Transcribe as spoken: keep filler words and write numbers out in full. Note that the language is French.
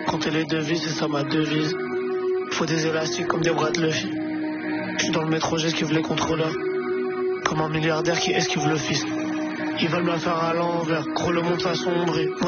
Compter les devises, c'est ça ma devise. Faut des élastiques comme des bras de Luffy. J'suis dans le métro, j'esquive les contrôleurs. Comme un milliardaire qui esquive le fils. Ils veulent me la faire à l'envers. Gros, le monde s'assombrit.